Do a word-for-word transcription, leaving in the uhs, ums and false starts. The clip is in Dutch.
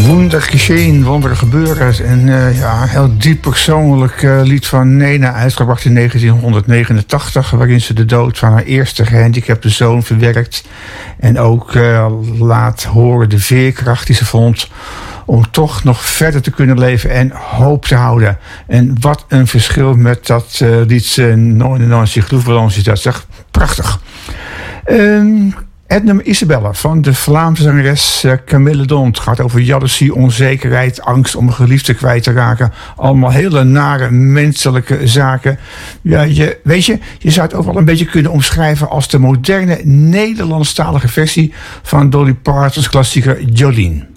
Wunder geschehen, wonderen gebeuren. En uh, ja, een heel diep persoonlijk uh, lied van Nena, uitgebracht in negentienhonderdnegenentachtig... waarin ze de dood van haar eerste gehandicapte zoon verwerkt. En ook uh, laat horen de veerkracht die ze vond om toch nog verder te kunnen leven en hoop te houden. En wat een verschil met dat uh, lied uh, negenennegentig Gloedbalans is dat, zeg. Prachtig. Um, Het nummer Isabelle van de Vlaamse zangeres uh, Camille Dont gaat over jaloezie, onzekerheid, angst om een geliefde kwijt te raken. Allemaal hele nare menselijke zaken. Ja, je, weet je, je zou het ook wel een beetje kunnen omschrijven als de moderne Nederlandstalige versie van Dolly Partons klassieker Jolene.